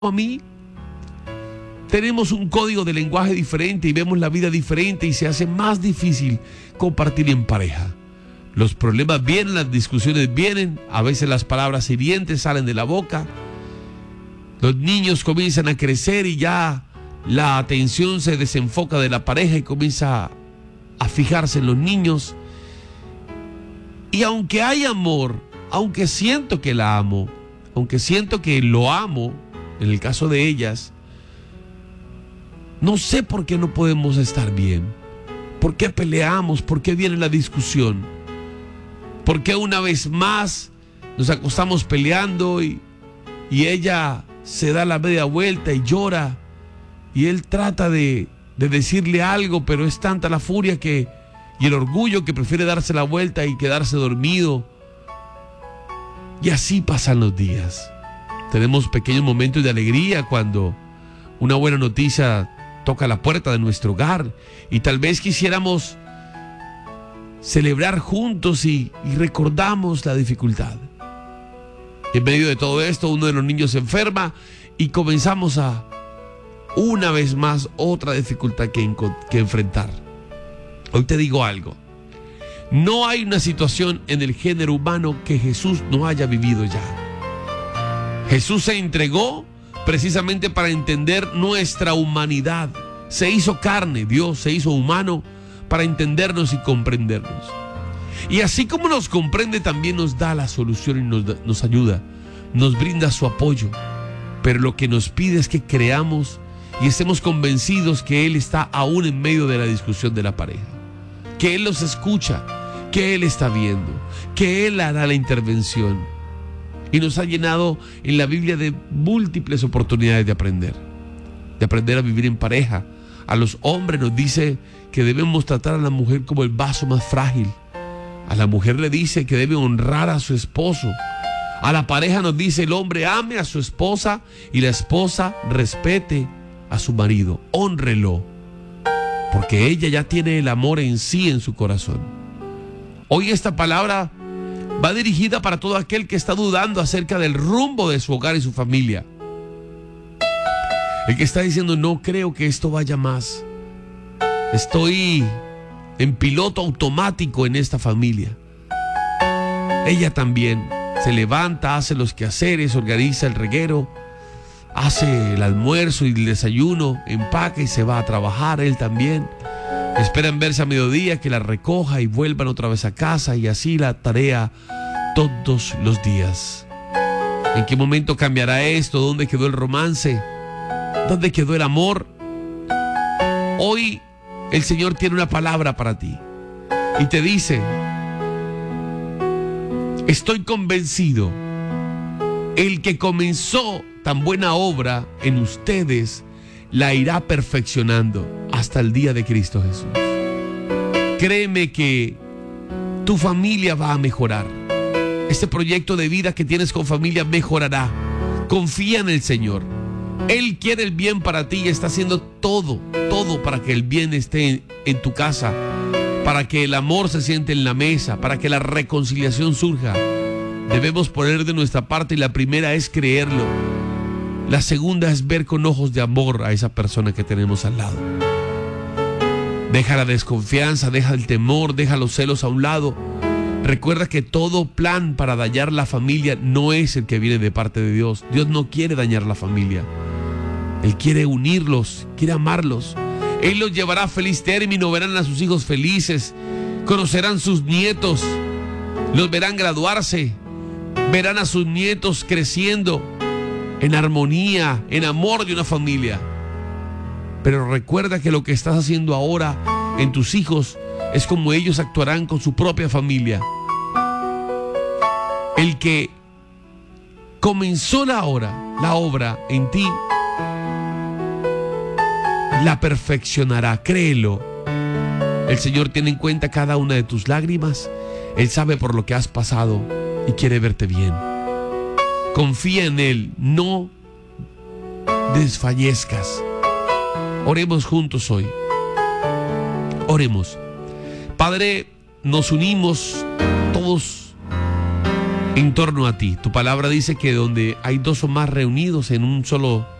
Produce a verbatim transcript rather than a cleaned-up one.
a mí. Tenemos un código de lenguaje diferente y vemos la vida diferente y se hace más difícil compartir en pareja. Los problemas vienen, las discusiones vienen, a veces las palabras hirientes salen de la boca. Los niños comienzan a crecer y ya la atención se desenfoca de la pareja y comienza a fijarse en los niños. Y aunque hay amor, aunque siento que la amo, aunque siento que lo amo, en el caso de ellas, no sé por qué no podemos estar bien. ¿Por qué peleamos? ¿Por qué viene la discusión? ¿Por qué una vez más nos acostamos peleando y, y ella se da la media vuelta y llora? Y él trata de, de decirle algo, pero es tanta la furia que, y el orgullo que prefiere darse la vuelta y quedarse dormido. Y así pasan los días. Tenemos pequeños momentos de alegría cuando una buena noticia toca la puerta de nuestro hogar y tal vez quisiéramos celebrar juntos y, y recordamos la dificultad. En medio de todo esto, uno de los niños se enferma y comenzamos a, una vez más, otra dificultad que, que enfrentar. Hoy te digo algo. No hay una situación en el género humano que Jesús no haya vivido ya. Jesús se entregó precisamente para entender nuestra humanidad. Se hizo carne, Dios se hizo humano para entendernos y comprendernos. Y así como nos comprende, también nos da la solución y nos, da, nos ayuda, nos brinda su apoyo. Pero lo que nos pide es que creamos y estemos convencidos que Él está aún en medio de la discusión de la pareja, que Él los escucha, que Él está viendo, que Él hará la intervención. Y nos ha llenado en la Biblia de múltiples oportunidades de aprender, de aprender a vivir en pareja. A los hombres nos dice que debemos tratar a la mujer como el vaso más frágil. A la mujer le dice que debe honrar a su esposo. A la pareja nos dice el hombre ame a su esposa y la esposa respete a su marido. Hónrelo, porque ella ya tiene el amor en sí, en su corazón. Hoy esta palabra va dirigida para todo aquel que está dudando acerca del rumbo de su hogar y su familia. El que está diciendo, no creo que esto vaya más. Estoy en piloto automático en esta familia. Ella también se levanta, hace los quehaceres, organiza el reguero, hace el almuerzo y el desayuno, empaca y se va a trabajar. Él también. Esperan verse a mediodía, que la recoja y vuelvan otra vez a casa, y así la tarea todos los días. ¿En qué momento cambiará esto? ¿Dónde quedó el romance? ¿Dónde quedó el amor? Hoy el Señor tiene una palabra para ti y te dice: estoy convencido, el que comenzó tan buena obra en ustedes la irá perfeccionando hasta el día de Cristo Jesús. Créeme que tu familia va a mejorar. Este proyecto de vida que tienes con familia mejorará. Confía en el Señor. Él quiere el bien para ti y está haciendo todo, todo para que el bien esté en, en tu casa, para que el amor se siente en la mesa, para que la reconciliación surja. Debemos poner de nuestra parte y la primera es creerlo. La segunda es ver con ojos de amor a esa persona que tenemos al lado. Deja la desconfianza, deja el temor, deja los celos a un lado. Recuerda que todo plan para dañar la familia no es el que viene de parte de Dios. Dios no quiere dañar la familia. Él quiere unirlos, quiere amarlos. Él los llevará a feliz término, verán a sus hijos felices, conocerán sus nietos, los verán graduarse, verán a sus nietos creciendo en armonía, en amor de una familia. Pero recuerda que lo que estás haciendo ahora en tus hijos es como ellos actuarán con su propia familia. El que comenzó la obra, la obra en ti, la perfeccionará, créelo. El Señor tiene en cuenta cada una de tus lágrimas. Él sabe por lo que has pasado y quiere verte bien. Confía en Él, no desfallezcas. Oremos juntos hoy. Oremos. Padre, nos unimos todos en torno a ti. Tu palabra dice que donde hay dos o más reunidos en un solo